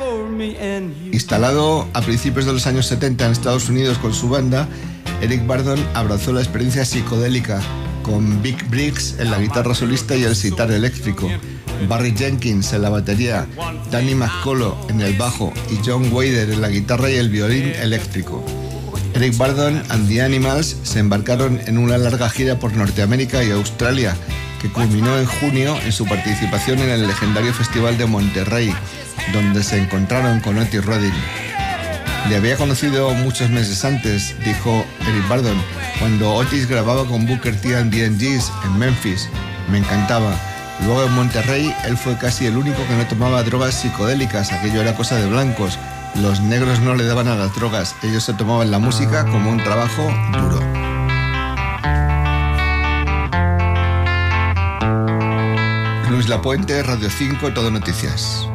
Instalado a principios de los años 70 en Estados Unidos con su banda, Eric Burdon abrazó la experiencia psicodélica con Vic Briggs en la guitarra solista y el sitar eléctrico, Barry Jenkins en la batería, Danny McCullough en el bajo y John Wader en la guitarra y el violín eléctrico. Eric Burdon and the Animals se embarcaron en una larga gira por Norteamérica y Australia, que culminó en junio en su participación en el legendario Festival de Monterrey, donde se encontraron con Otis Redding. Le había conocido muchos meses antes, dijo Eric Burdon, cuando Otis grababa con Booker T and the MGs en Memphis. Me encantaba. Luego en Monterrey, él fue casi el único que no tomaba drogas psicodélicas, aquello era cosa de blancos. Los negros no le daban a las drogas, ellos se tomaban la música como un trabajo duro. Luis Lapuente, Radio 5, Todo Noticias.